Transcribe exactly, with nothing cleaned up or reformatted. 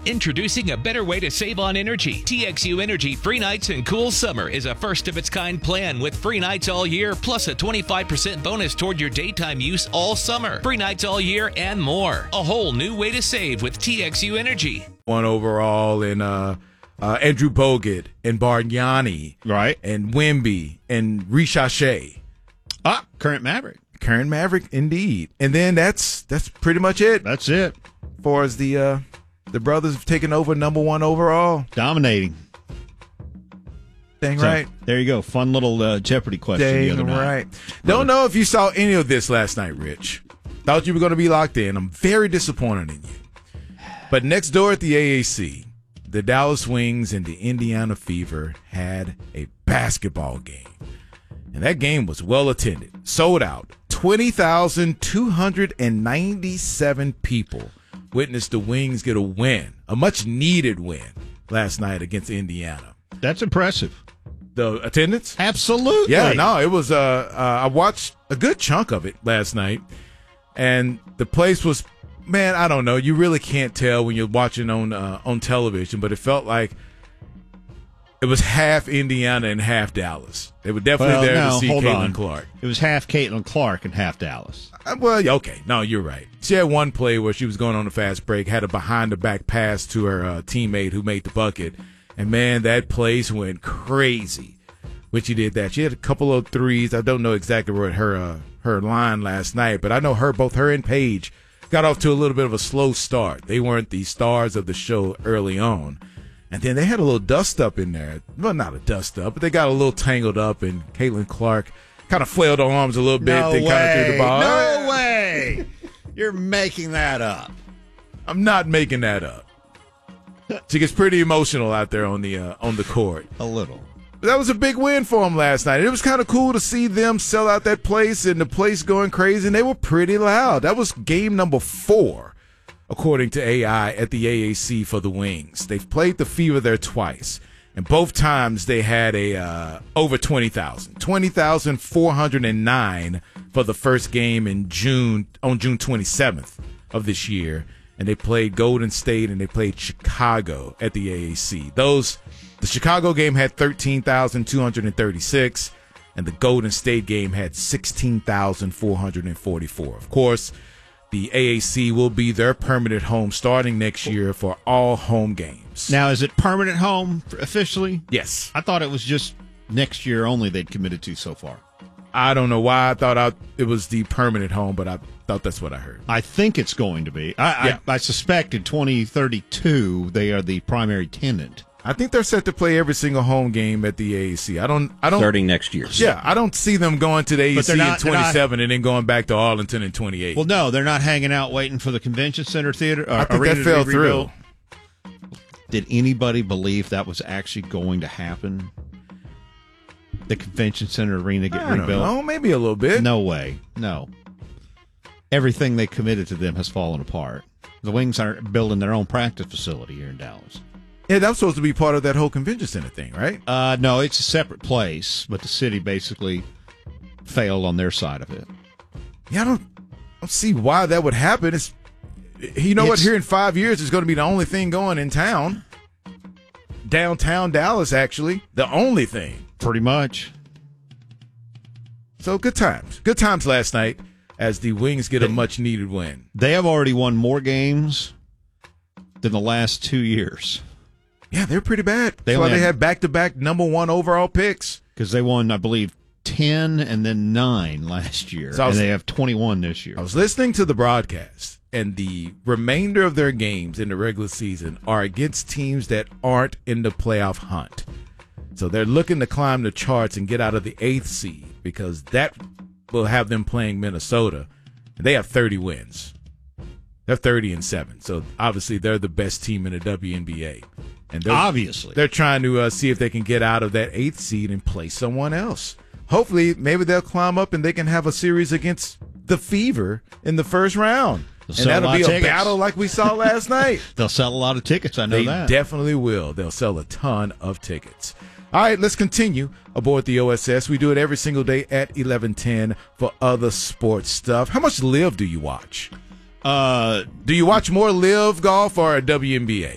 Introducing a better way to save on energy. T X U Energy Free Nights and Cool Summer is a first-of-its-kind plan with free nights all year, plus a twenty-five percent bonus toward your daytime use all summer. Free nights all year and more. A whole new way to save with T X U Energy. One overall, and uh, uh, Andrew Bogut, and Bargnani, right, and Wemby, and Ricochet. Ah, current Maverick. Current Maverick, indeed. And then that's that's pretty much it. That's it. As far as the uh, the brothers have taken over number one overall. Dominating. Dang so, right. There you go. Fun little uh, Jeopardy question Dang the other night. right. Don't know if you saw any of this last night, Rich. Thought you were going to be locked in. I'm very disappointed in you. But next door at the A A C, the Dallas Wings and the Indiana Fever had a basketball game. And that game was well attended. Sold out. twenty thousand two hundred ninety-seven people witnessed the Wings get a win, a much-needed win last night against Indiana. That's impressive. The attendance? Absolutely. Yeah, no, it was, uh, uh, I watched a good chunk of it last night, and the place was, man, I don't know, you really can't tell when you're watching on uh, on television, but it felt like it was half Indiana and half Dallas. They were definitely well, there no, to see hold Caitlin on. Clark. It was half Caitlin Clark and half Dallas. Uh, well, okay. No, you're right. She had one play where she was going on a fast break, had a behind-the-back pass to her uh, teammate who made the bucket. And, man, that place went crazy when she did that. She had a couple of threes. I don't know exactly what her uh, her line last night, but I know her, both her and Paige got off to a little bit of a slow start. They weren't the stars of the show early on. And then they had a little dust-up in there. Well, not a dust-up, but they got a little tangled up, and Caitlin Clark kind of flailed her arms a little bit. No they kind of threw the ball. No way. You're making that up. I'm not making that up. She gets pretty emotional out there on the uh, on the court. A little. But that was a big win for them last night. It was kind of cool to see them sell out that place and the place going crazy, and they were pretty loud. That was game number four, according to A I, at the A A C for the Wings. They've played the Fever there twice, and both times they had a uh, over twenty thousand. twenty thousand four hundred nine for the first game in June on June twenty-seventh of this year. And they played Golden State and they played Chicago at the A A C. Those, the Chicago game had thirteen thousand two hundred thirty-six, and the Golden State game had sixteen thousand four hundred forty-four. Of course, the A A C will be their permanent home starting next year for all home games. Now, is it permanent home officially? Yes. I thought it was just next year only they'd committed to so far. I don't know why I thought I, it was the permanent home, but I thought that's what I heard. I think it's going to be. I, Yeah. I, I suspect in twenty thirty-two they are the primary tenant. I think they're set to play every single home game at the A A C. I don't. I don't. Starting next year. Yeah, I don't see them going to the A A But C they're in not- they're not- twenty-seven and then going back to Arlington in twenty-eight. Well, no, they're not hanging out waiting for the convention center theater. Uh, I think arena that to fell be through. rebuilt. Did anybody believe that was actually going to happen? The convention center arena get I don't rebuilt? know, maybe a little bit. No way. No. Everything they committed to them has fallen apart. The Wings are building their own practice facility here in Dallas. Yeah, that was supposed to be part of that whole convention center thing, right? Uh, no, it's a separate place, but the city basically failed on their side of it. Yeah, I don't, I don't see why that would happen. It's, you know what? It's- Here in five years, it's going to be the only thing going in town. Downtown Dallas, actually, the only thing. Pretty much. So good times. Good times last night as the Wings get a much-needed win. They have already won more games than the last two years. Yeah, they're pretty bad. They That's why only they had- had back-to-back number one overall picks. Because they won, I believe, ten and then nine last year. So I was- and they have twenty-one this year. I was listening to the broadcast, and the remainder of their games in the regular season are against teams that aren't in the playoff hunt. So they're looking to climb the charts and get out of the eighth seed because that will have them playing Minnesota. And they have thirty wins. They're thirty and seven. So obviously they're the best team in the W N B A. And they're, Obviously. they're trying to uh, see if they can get out of that eighth seed and play someone else. Hopefully, maybe they'll climb up and they can have a series against the Fever in the first round. They'll And sell a that'll lot be of a tickets. battle like we saw last night. They'll sell a lot of tickets, I know They that. definitely will. They'll sell a ton of tickets. All right, let's continue aboard the O S S. We do it every single day at eleven ten for other sports stuff. How much Live do you watch? uh, Do you watch more Live golf or W N B A?